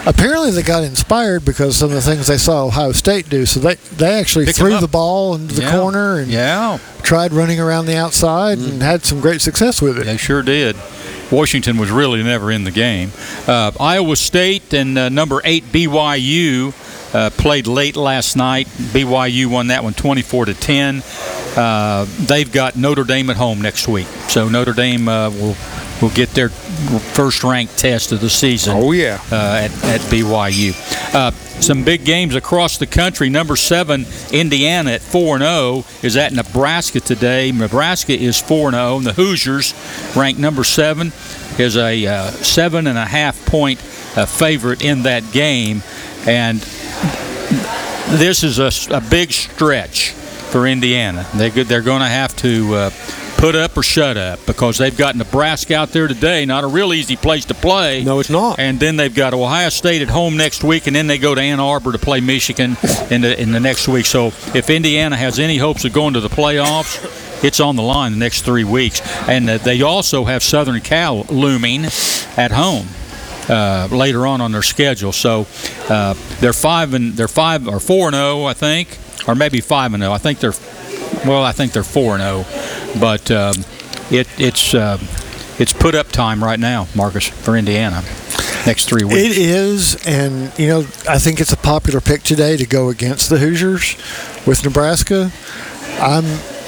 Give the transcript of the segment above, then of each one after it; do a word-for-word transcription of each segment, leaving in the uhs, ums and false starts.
apparently they got inspired because some of the things they saw Ohio State do. So they, they actually Pick threw the ball into the yeah. corner and yeah. tried running around the outside mm. and had some great success with it. They sure did. Washington was really never in the game. Uh, Iowa State and uh, number eight B Y U uh, played late last night. B Y U won that one twenty-four to ten. Uh, they've got Notre Dame at home next week, so Notre Dame uh, will will get their first-ranked test of the season. Oh yeah, uh, at, at B Y U. Uh, some big games across the country. Number seven, Indiana at four and zero is at Nebraska today. Nebraska is four and zero, and the Hoosiers, ranked number seven, is a uh, seven and a half point uh, favorite in that game, and this is a, a big stretch for Indiana. They they're going to have to uh, put up or shut up because they've got Nebraska out there today, not a real easy place to play. No, it's not. And then they've got Ohio State at home next week, and then they go to Ann Arbor to play Michigan in the in the next week. So if Indiana has any hopes of going to the playoffs, it's on the line the next three weeks. And uh, they also have Southern Cal looming at home uh, later on on their schedule. So uh, they're five and they're five or four and zero, I think, or maybe five and zero. I think they're well, I think they're four and zero. But um, it, it's uh, it's put up time right now, Marcus, for Indiana. Next three weeks. It is, and you know, I think it's a popular pick today to go against the Hoosiers with Nebraska. I'm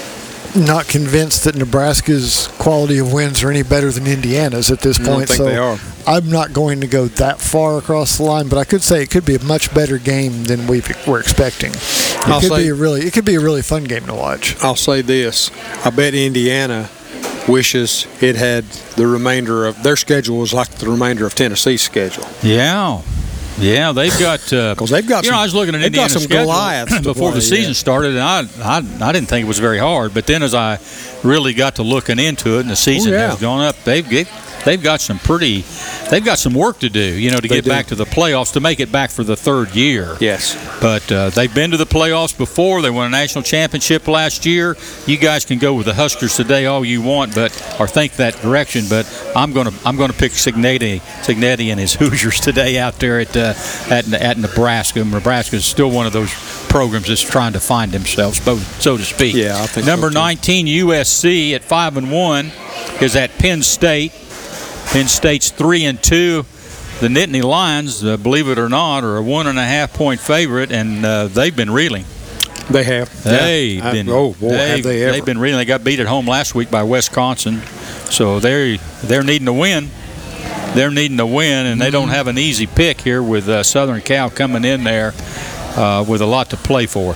not convinced that Nebraska's quality of wins are any better than Indiana's at this point. I don't think so they are. I'm not going to go that far across the line, but I could say it could be a much better game than we were expecting. It I'll could say, be a really, it could be a really fun game to watch. I'll say this: I bet Indiana wishes it had the remainder of their schedule was like the remainder of Tennessee's schedule. Yeah. Yeah, they've got because uh, they've got. You some, know, I was looking at they've Indiana's got some schedule Goliaths before play, the season yeah. started, and I, I I didn't think it was very hard. But then as I really got to looking into it, and the season oh, yeah. has gone up, they've get, they've got some pretty, they've got some work to do. You know, to They get do. back to the playoffs, to make it back for the third year. Yes, But uh, they've been to the playoffs before. They won a national championship last year. You guys can go with the Huskers today all you want, but or think that direction. But I'm gonna I'm gonna pick Cignetti, Cignetti and his Hoosiers today out there at uh, at at Nebraska. Nebraska is still one of those programs that's trying to find themselves, so to speak. Yeah, I think Number so too. nineteen, U S C at five and one is at Penn State. Penn State's three and two. The Nittany Lions, uh, believe it or not, are a one and a half point favorite, and uh, they've been reeling. they have. They've yeah. been. I, oh boy, they've, have they ever? They've been reeling. They got beat at home last week by Wisconsin, so they're they're needing to win. They're needing to win, and they don't have an easy pick here with uh, Southern Cal coming in there uh, with a lot to play for.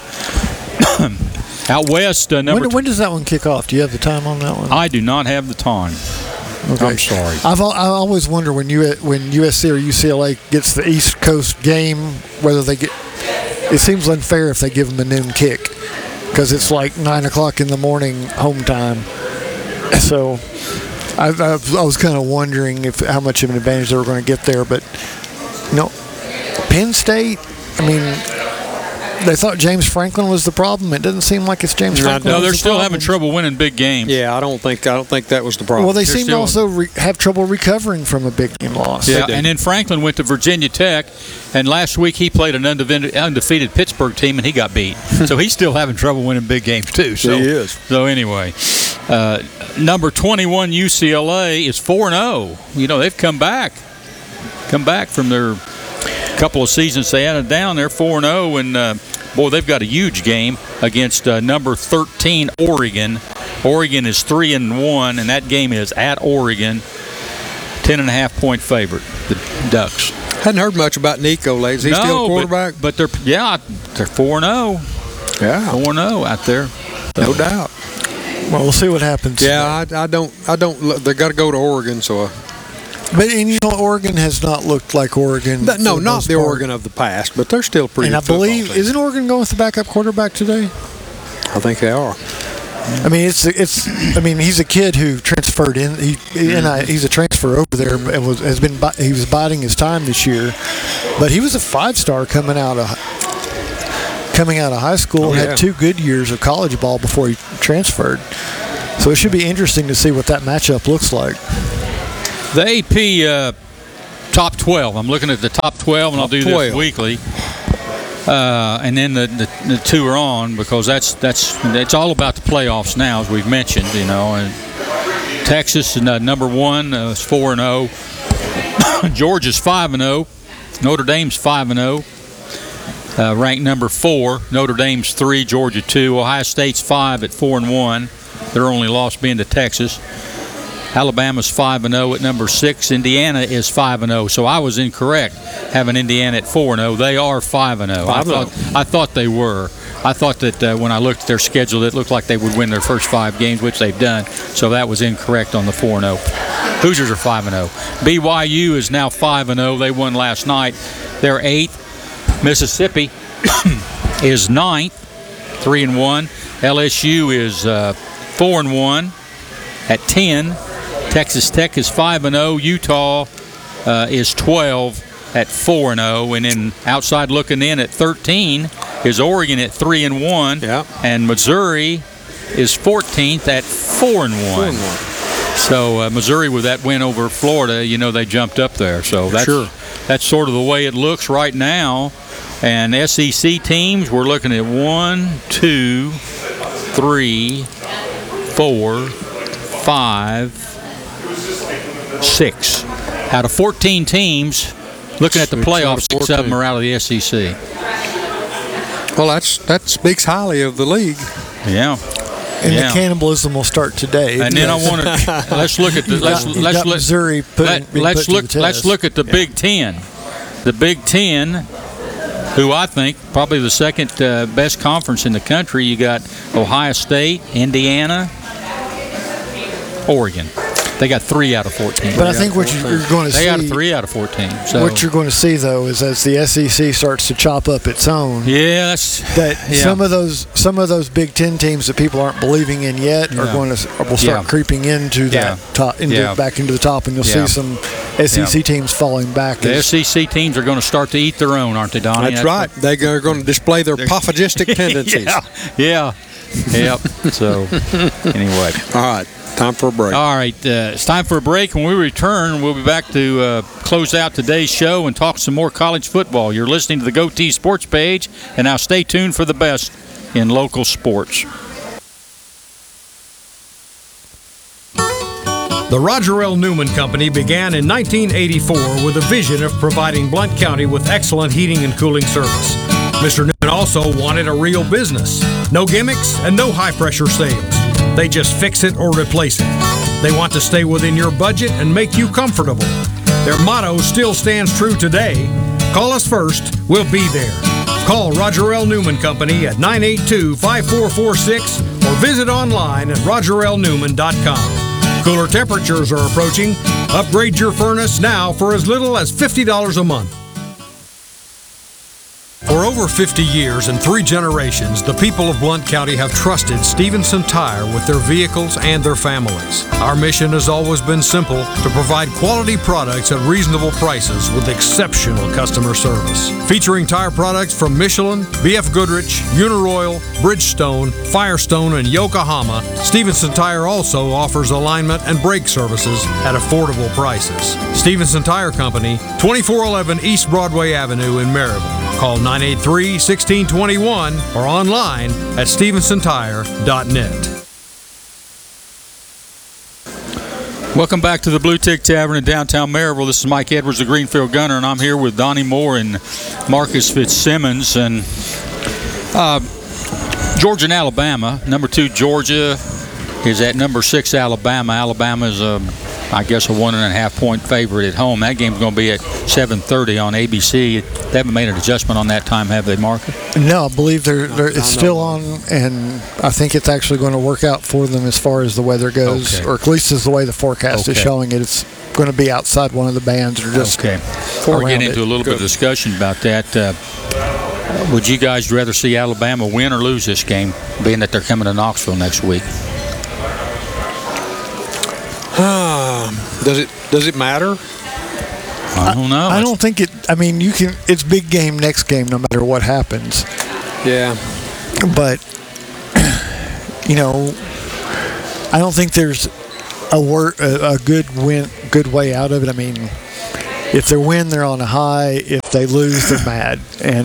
Out west, uh, number. When, when does that one kick off? Do you have the time on that one? I do not have the time. Okay. I'm sorry. I've al- I always wonder when you when U S C or U C L A gets the East Coast game whether they get. It seems unfair if they give them a noon kick because it's like nine o'clock in the morning home time. So I, I, I was kind of wondering if how much of an advantage they were going to get there, but you know, Penn State. I mean. They thought James Franklin was the problem. It doesn't seem like it's James No, Franklin. No, was they're the still problem. having trouble winning big games. Yeah, I don't think I don't think that was the problem. Well, they They're seem to still- also re- have trouble recovering from a big game loss. Yeah, did. and then Franklin went to Virginia Tech, and last week he played an undefe- undefeated Pittsburgh team, and he got beat. So he's still having trouble winning big games too. So, He is. So anyway, uh, number twenty-one U C L A is four and zero. You know they've come back, come back from their couple of seasons they had it down. They're four and zero, and uh, boy, they've got a huge game against uh, number thirteen Oregon. Oregon is three and one, and that game is at Oregon. Ten and a half point favorite, the Ducks. Hadn't heard much about Nico lately. Is he no, still a quarterback? But, but they're yeah, they're four and zero. Yeah, Four and zero out there. no doubt. Well, we'll see what happens. Yeah, I, I don't. I don't. They got to go to Oregon, so. Uh, But and you know, Oregon has not looked like Oregon. Th- no, for the not most the part. Oregon of the past, but they're still pretty. And I good football believe team. isn't Oregon going with the backup quarterback today? I think they are. I mean, it's it's. I mean, he's a kid who transferred in. He and I, he's a transfer over there and was has been. bi- He was biding his time this year, but he was a five star coming out of coming out of high school. Oh, and yeah. Had two good years of college ball before he transferred. So it should be interesting to see what that matchup looks like. The A P uh, top twelve. I'm looking at the top twelve, and I'll do this weekly. Uh, and then the, the, the two are on because that's that's it's all about the playoffs now, as we've mentioned, you know. And Texas is uh, number one, uh, is four and zero. Georgia's five and zero. Notre Dame's five and zero. Uh, ranked number four. Notre Dame's three. Georgia two. Ohio State's five at four and one. Their only loss being to Texas. Alabama's five and zero at number six. Indiana is five and zero. So I was incorrect having Indiana at four and zero. They are five and zero. I thought I thought they were. I thought that uh, when I looked at their schedule, it looked like they would win their first five games, which they've done. So that was incorrect on the four and zero. Hoosiers are five and zero. B Y U is now five and zero. They won last night. They're eighth. Mississippi is ninth, three and one. L S U is uh, four and one at ten. Texas Tech is five and zero. Utah uh, is twelve at four and zero. And then outside looking in at thirteen is Oregon at three and one. Yeah. And Missouri is fourteenth at four and one. So uh, Missouri, with that win over Florida, you know they jumped up there. So that's sure. that's sort of the way it looks right now. And S E C teams, we're looking at one, two, three, four, five, six. Out of fourteen teams, looking at the playoffs, six of them are out of the S E C. Well, that's that speaks highly of the league. Yeah. And yeah. the cannibalism will start today. And then I want to let's look at the let's got, let's got let, Missouri putting, let, let's put look to the let's test. look at the yeah. Big Ten. The Big Ten, who I think probably the second uh, best conference in the country. You got Ohio State, Indiana, Oregon. They got three out of fourteen. But I think what you're going to see... They got three out of fourteen. So. What you're going to see, though, is as the S E C starts to chop up its own... Yeah, that's... That yeah. some of those some of those Big Ten teams that people aren't believing in yet yeah. are going to will start yeah. creeping into that yeah. top, into, yeah. back into the top, and you'll yeah. see some S E C yeah. teams falling back. The as, S E C teams are going to start to eat their own, aren't they, Donnie? That's, that's right. What, they're going to display their pophagistic tendencies. Yeah. Yeah. Yep. So, anyway. All right. Time for a break. All right. Uh, it's time for a break. When we return, we'll be back to uh, close out today's show and talk some more college football. You're listening to the Goatee Sports page, and now stay tuned for the best in local sports. The Roger L. Newman Company began in nineteen eighty-four with a vision of providing Blount County with excellent heating and cooling service. Mister Newman also wanted a real business. No gimmicks and no high-pressure sales. They just fix it or replace it. They want to stay within your budget and make you comfortable. Their motto still stands true today. Call us first, we'll be there. Call Roger L. Newman Company at nine eight two, five four four six or visit online at roger l newman dot com. Cooler temperatures are approaching. Upgrade your furnace now for as little as fifty dollars a month. For over fifty years and three generations, the people of Blount County have trusted Stevenson Tire with their vehicles and their families. Our mission has always been simple: to provide quality products at reasonable prices with exceptional customer service. Featuring tire products from Michelin, B F Goodrich, Uniroyal, Bridgestone, Firestone, and Yokohama, Stevenson Tire also offers alignment and brake services at affordable prices. Stevenson Tire Company, twenty-four eleven East Broadway Avenue in Maryville. Call nine eight three, one six two one or online at stevenson tire dot net. Welcome back to the Blue Tick Tavern in downtown Maryville. This is Mike Edwards, the Greenfield Gunner, and I'm here with Donnie Moore and Marcus Fitzsimmons. And uh, Georgia and Alabama. Number two, Georgia is at number six, Alabama. Alabama is a I guess a one and a half point favorite at home. That game's going to be at seven thirty on A B C. They haven't made an adjustment on that time, have they, Marcus? No, I believe they're, they're it's still on, and I think it's actually going to work out for them as far as the weather goes, okay. or at least as the way the forecast okay. is showing it. It's going to be outside one of the bands or just okay. Before we get into it. a little Good. bit of discussion about that, uh, would you guys rather see Alabama win or lose this game, being that they're coming to Knoxville next week? Um, does it does it matter? I don't know. I, I don't think it. I mean, you can. It's big game next game, no matter what happens. Yeah. But you know, I don't think there's a wor- a, a good win, good way out of it. I mean, if they win, they're on a high. If they lose, they're mad. And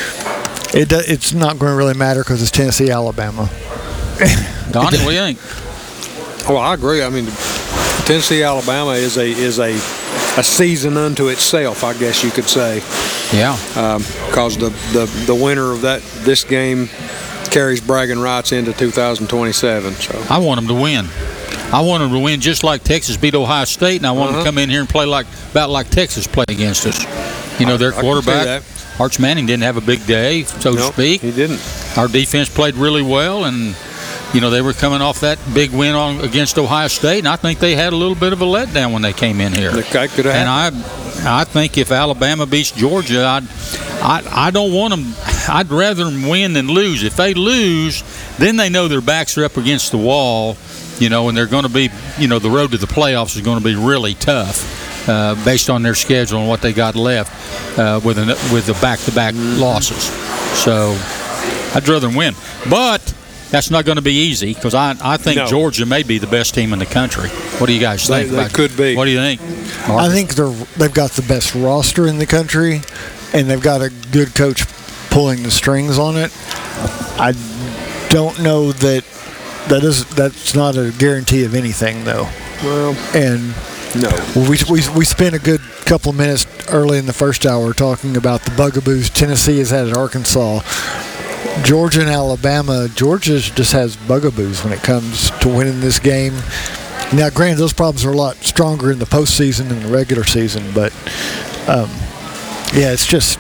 it do, it's not going to really matter because it's Tennessee, Alabama. Donnie, what do you think? Well, I agree. I mean, Tennessee, Alabama is a is a a season unto itself, I guess you could say. Yeah. Because um, the, the the winner of that this game carries bragging rights into two thousand twenty-seven. So I want them to win. I want them to win just like Texas beat Ohio State, and I want uh-huh. them to come in here and play like about like Texas played against us. You know, their I, I quarterback, Arch Manning, didn't have a big day, so nope, to speak. He didn't. Our defense played really well, and you know they were coming off that big win on against Ohio State, and I think they had a little bit of a letdown when they came in here. The guy could have. And I, I think if Alabama beats Georgia, I'd, I, I don't want them. I'd rather them win than lose. If they lose, then they know their backs are up against the wall, you know, and they're going to be, you know, the road to the playoffs is going to be really tough uh, based on their schedule and what they got left uh, with an, with the back-to-back losses. So I'd rather them win, but that's not going to be easy because I, I think no. Georgia may be the best team in the country. What do you guys think? They, about they could be. What do you think, Mark? I think they're they've got the best roster in the country, and they've got a good coach pulling the strings on it. I don't know that that is that's not a guarantee of anything though. Well, and no, we we we spent a good couple of minutes early in the first hour talking about the bugaboos Tennessee has had at Arkansas. Georgia and Alabama, Georgia just has bugaboos when it comes to winning this game. Now, granted, those problems are a lot stronger in the postseason than the regular season, but um, yeah, it's just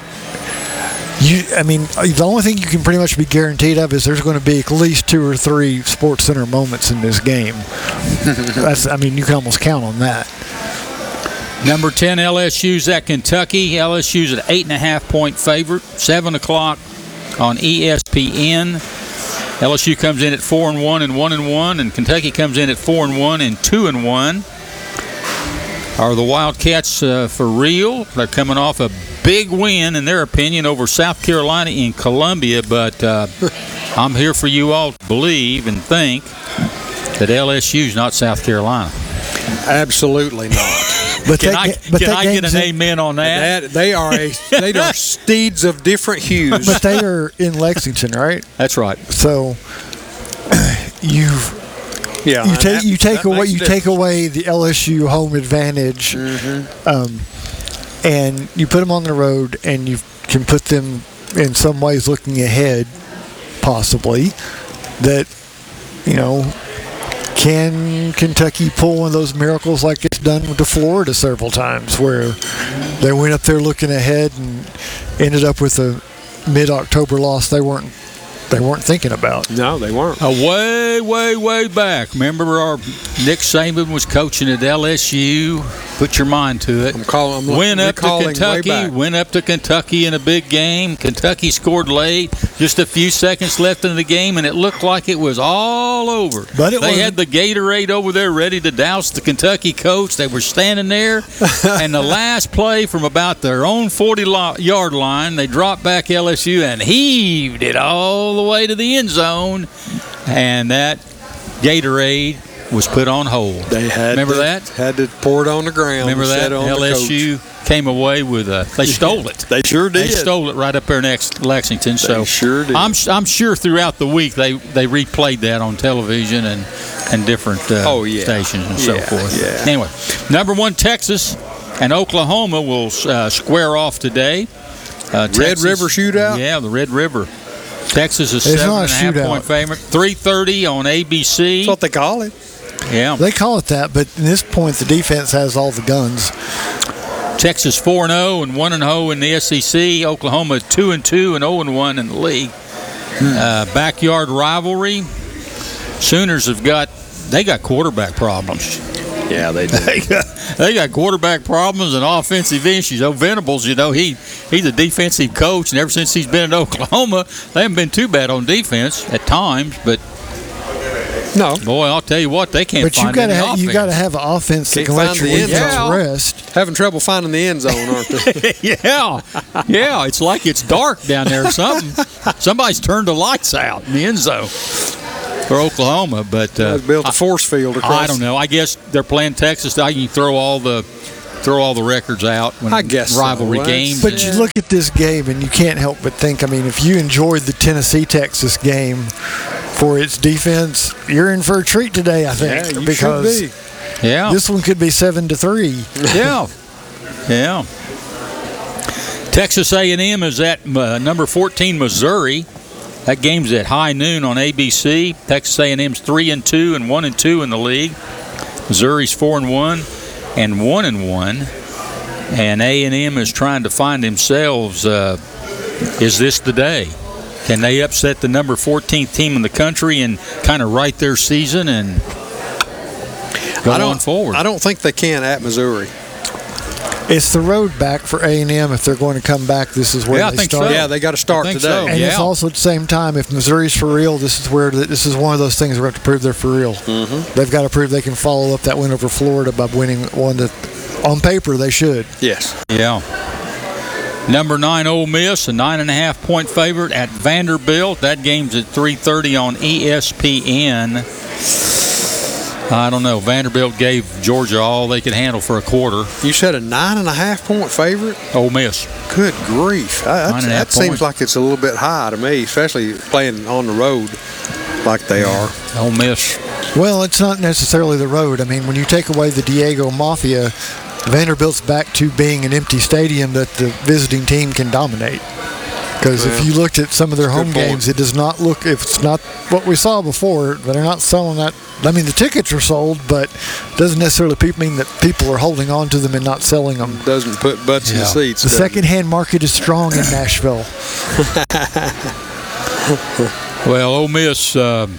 you. I mean, the only thing you can pretty much be guaranteed of is there's going to be at least two or three Sports Center moments in this game. That's, I mean, you can almost count on that. Number ten, L S U's at Kentucky. L S U's an eight and a half point favorite. Seven o'clock on E S P N. L S U comes in at four and one and one and one, and Kentucky comes in at four and one and two and one. Are the Wildcats uh, for real? They're coming off a big win, in their opinion, over South Carolina in Columbia. But uh, I'm here for you all to believe and think that L S U's not South Carolina. Absolutely not. But Can that, I, but can that I get an game's in- amen on that? That they are a they are steeds of different hues. But they are in Lexington, right? That's right. So you Yeah, you and take that- you take that away makes you a take away the L S U home advantage, Mm-hmm. um, and you put them on the road, and you can put them in some ways looking ahead, possibly. That you know, can Kentucky pull one of those miracles like it's done to Florida several times, where they went up there looking ahead and ended up with a mid-October loss they weren't they weren't thinking about. No, they weren't. Uh, way, way, way back. Remember, our Nick Saban was coaching at L S U. Put your mind to it. I'm calling. I'm went up to recalling way Kentucky. back. Went up to Kentucky in a big game. Kentucky scored late. Just a few seconds left in the game, and it looked like it was all over. But it they wasn't. had the Gatorade over there ready to douse the Kentucky coach. They were standing there, and the last play from about their own forty-yard line, they dropped back L S U and heaved it all the way to the end zone, and that Gatorade was put on hold. They had Remember to, that? Had to pour it on the ground. Remember and that? set it on L S U the coach. came away with a. They stole it. They sure did. They stole it right up there next Lexington. So They sure did. I'm I'm sure throughout the week they, they replayed that on television and and different uh, Oh, yeah. stations and so Yeah, forth. yeah. Anyway, number one Texas and Oklahoma will uh, square off today. Uh, Red Texas- River shootout? Yeah, the Red River. Texas is It's seven not and a a half shootout. point favorite. three thirty on A B C. That's what they call it. Yeah. They call it that, but at this point, the defense has all the guns. Texas four and oh and one and oh in the S E C. Oklahoma two and two and oh and one in the league. Uh, backyard rivalry. Sooners have got they got quarterback problems. Yeah, they do. They got, they got quarterback problems and offensive issues. Oh, Venables, you know, he he's a defensive coach, and ever since he's been in Oklahoma, they haven't been too bad on defense at times. But No. boy, I'll tell you what, they can't But you find got to any ha- you offense. got to have an offense that Can't can let find your the end defense zone. rest. Having trouble finding the end zone, aren't they? yeah, yeah. It's like it's dark down there or something. Somebody's turned the lights out in the end zone for Oklahoma. But uh, They built a force field across. I don't know. I guess they're playing Texas. I can throw all the throw all the records out when I guess so. rivalry Well, games. But you look at this game and you can't help but think, I mean, if you enjoyed the Tennessee-Texas game for its defense, you're in for a treat today, I think. Yeah, you because should be. yeah, this one could be seven to three. yeah, yeah. Texas A and M is at uh, number fourteen, Missouri. That game's at high noon on A B C. Texas A and M's three and two and one and two in the league. Missouri's four and one and one and one. And A and M is trying to find themselves. Uh, is this the day? Can they upset the number fourteenth team in the country and kind of right their season and go I don't, on forward? I don't think they can at Missouri. It's the road back for A and M. If they're going to come back, this is where Yeah, I they think so. start. Yeah, they got to start I think today. so. And it's Yeah. also at the same time, if Missouri's for real, this is where this is one of those things where they have to prove they're for real. Mm-hmm. They've got to prove they can follow up that win over Florida by winning one that, on paper, they should. Yes. Yeah. Number nine, Ole Miss, a nine and a half point favorite at Vanderbilt. That game's at three thirty on E S P N. I don't know. Vanderbilt gave Georgia all they could handle for a quarter. You said a nine and a half point favorite? Ole Miss. Good grief. I, Nine and a that half seems points. like it's a little bit high to me, especially playing on the road like they are. Ole Miss. Well, it's not necessarily the road. I mean, when you take away the Diego Mafia, Vanderbilt's back to being an empty stadium that the visiting team can dominate. Because Well, if you looked at some of their home good point. games, it does not look, if it's not what we saw before, they're not selling that. I mean, the tickets are sold, but it doesn't necessarily pe- mean that people are holding on to them and not selling them. Doesn't put butts in the Yeah. seats. The doesn't it? second-hand market is strong in Nashville. Well, Ole Miss, um,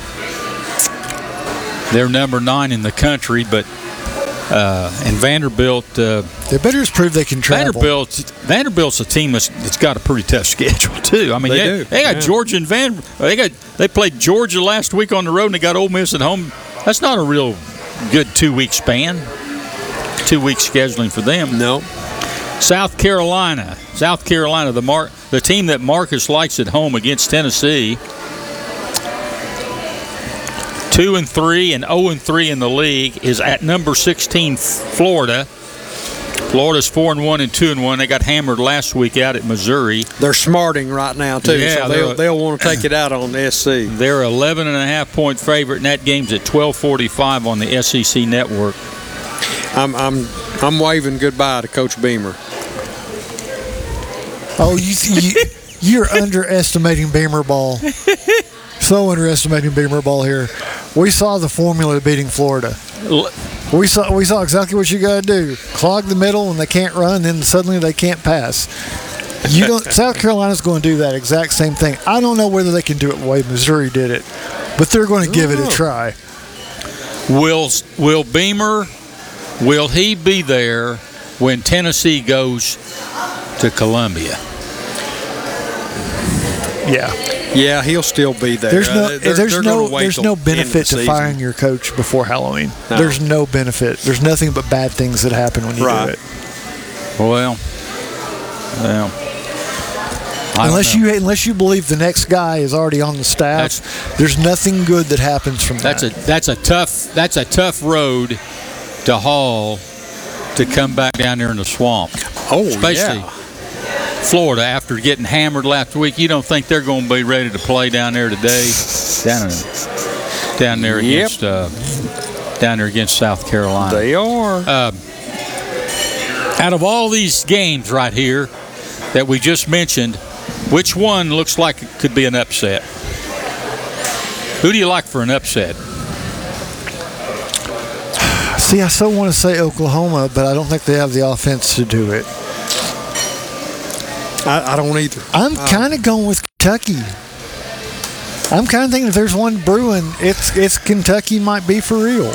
they're number nine in the country, but uh, and Vanderbilt. Uh, They better just prove they can travel. Vanderbilt, Vanderbilt's a team that's, that's got a pretty tough schedule too. I mean, They they, do, they got yeah. Georgia and Van. They got they played Georgia last week on the road, and they got Ole Miss at home. That's not a real good two week span. Two week scheduling for them. No. South Carolina, South Carolina, the Mar- the team that Marcus likes at home against Tennessee. Two and three and zero and three in the league is at number sixteen, Florida. Florida's four and one and two and one. They got hammered last week out at Missouri. They're smarting right now, too. Yeah, so they're they'll, a- they'll want to take it out on the S C. They're eleven and a half point favorite, and that game's at twelve forty-five on the S E C network. I'm, I'm, I'm waving goodbye to Coach Beamer. Oh, you, you you're underestimating Beamer ball. So underestimating Beamer ball here. We saw the formula to beating Florida. L- We saw we saw exactly what you got to do: clog the middle, and they can't run. Then suddenly they can't pass. You don't. South Carolina's going to do that exact same thing. I don't know whether they can do it the way Missouri did it, but they're going to give it a try. Will Will Beamer? Will he be there when Tennessee goes to Columbia? Yeah. Yeah, he'll still be there. There's no Uh, they're- there's they're no gonna wait there's till no the end of benefit the to season. firing your coach before Halloween. No. There's no benefit. There's nothing but bad things that happen when you Right. do it. Well, well. I don't Unless know. you unless you believe the next guy is already on the staff, That's- there's nothing good that happens from That's a that. that's a tough that's a tough road to haul to come back down there in the swamp. Oh, Especially yeah. Florida after getting hammered last week. You don't think they're going to be ready to play down there today? Down in, down there Yep. against uh, down there against South Carolina. They are. Uh, out of all these games right here that we just mentioned, which one looks like it could be an upset? Who do you like for an upset? See, I so want to say Oklahoma, but I don't think they have the offense to do it. I, I don't either. I'm kind of going with Kentucky. I'm kind of thinking if there's one brewing, it's it's Kentucky might be for real.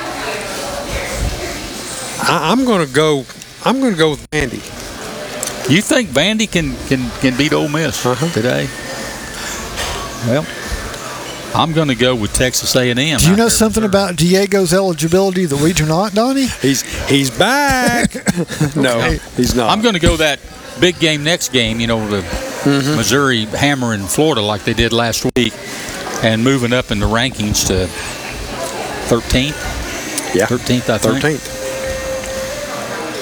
I, I'm going to go. I'm going to go with Vandy. You think Vandy can can, can beat Ole Miss Uh-huh. today? Well, I'm going to go with Texas A and M. Do you know something about Diego's eligibility that we do not, Donnie? He's he's back. No, he's not. I'm going to go that big game next game. You know, the Mm-hmm. Missouri hammering Florida like they did last week, and moving up in the rankings to thirteenth. Yeah. thirteenth, I think. thirteenth.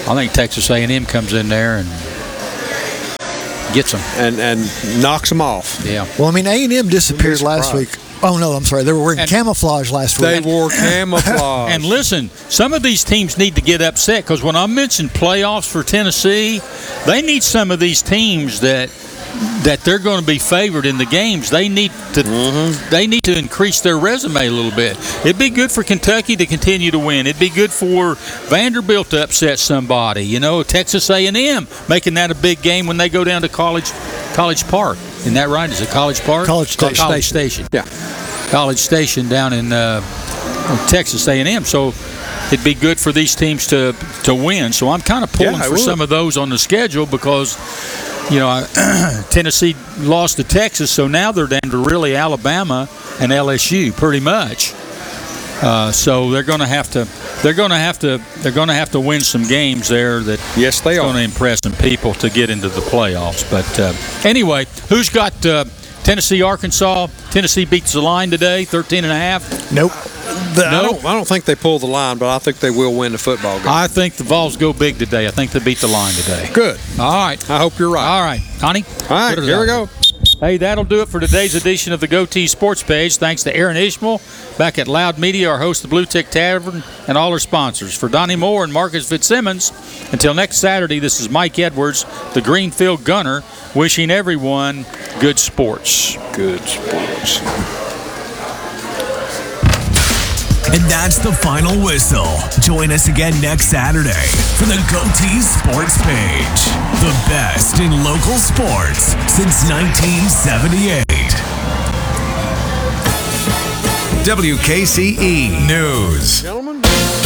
I think Texas A and M comes in there and gets them and and knocks them off. Yeah. Well, I mean, A and M disappeared last week. Oh, no, I'm sorry. They were wearing And- camouflage last They week. wore camouflage. And listen, some of these teams need to get upset because when I mentioned playoffs for Tennessee, they need some of these teams that that they're going to be favored in the games. They need to Mm-hmm. they need to increase their resume a little bit. It'd be good for Kentucky to continue to win. It'd be good for Vanderbilt to upset somebody. You know, Texas A and M making that a big game when they go down to College College Park. Isn't that right? Is it College Park? College Station. College Station. Yeah. College Station down in uh, Texas A and M. So it'd be good for these teams to to win. So I'm kind of pulling Yeah, it for would. some of those on the schedule because, you know, Tennessee lost to Texas, so now they're down to really Alabama and L S U pretty much. Uh, so they're going to have to they're going to have to they're going to have to win some games there that Yes, they it's are. going to impress some people to get into the playoffs. But uh, anyway, who's got uh, Tennessee, Arkansas? Tennessee beats the line today, thirteen and a half. Nope. I don't, I don't think they pull the line, but I think they will win the football game. I think the Vols go big today. I think they beat the line today. Good. All right. I hope you're right. All right. Connie? All right, put it here we out. go. Hey, that'll do it for today's edition of the Goatee Sports Page. Thanks to Aaron Ishmael back at Loud Media, our host of Blue Tick Tavern, and all our sponsors. For Donnie Moore and Marcus Fitzsimmons, until next Saturday, this is Mike Edwards, the Greenfield Gunner, wishing everyone good sports. Good sports. And that's the final whistle. Join us again next Saturday for the Goatee Sports Page. The best in local sports since nineteen seventy-eight. W K C E News. Gentlemen.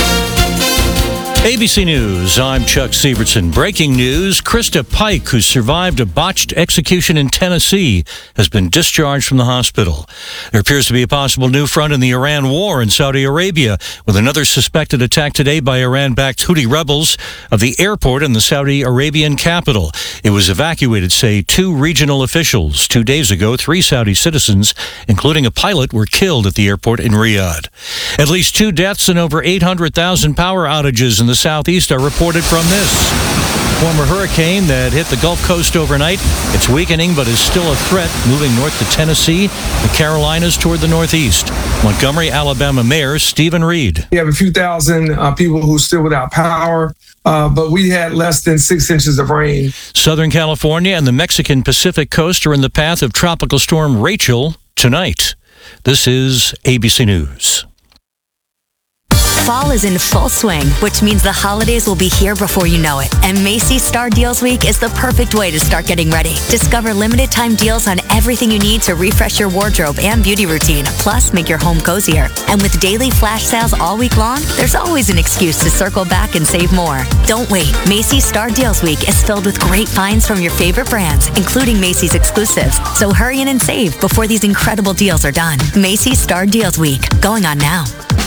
A B C News, I'm Chuck Sievertson. Breaking news, Krista Pike, who survived a botched execution in Tennessee, has been discharged from the hospital. There appears to be a possible new front in the Iran war in Saudi Arabia, with another suspected attack today by Iran-backed Houthi rebels of the airport in the Saudi Arabian capital. It was evacuated, say two regional officials. Two days ago, three Saudi citizens, including a pilot, were killed at the airport in Riyadh. At least two deaths and over eight hundred thousand power outages in the southeast are reported from this former hurricane that hit the Gulf Coast overnight. It's weakening, but is still a threat, moving north to Tennessee, the Carolinas toward the northeast. Montgomery, Alabama Mayor Stephen Reed. We have a few thousand uh, people who are still without power, uh, but we had less than six inches of rain. Southern California and the Mexican Pacific coast are in the path of Tropical Storm Rachel tonight. This is A B C News. Fall is in full swing, which means the holidays will be here before you know it. And Macy's Star Deals Week is the perfect way to start getting ready. Discover limited time deals on everything you need to refresh your wardrobe and beauty routine, plus make your home cozier. And with daily flash sales all week long, there's always an excuse to circle back and save more. Don't wait. Macy's Star Deals Week is filled with great finds from your favorite brands, including Macy's exclusives. So hurry in and save before these incredible deals are done. Macy's Star Deals Week, going on now.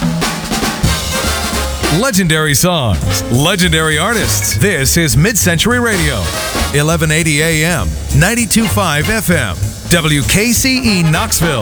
Legendary songs, legendary artists. This is Mid-Century Radio, eleven eighty A M, ninety-two point five F M, W K C E Knoxville.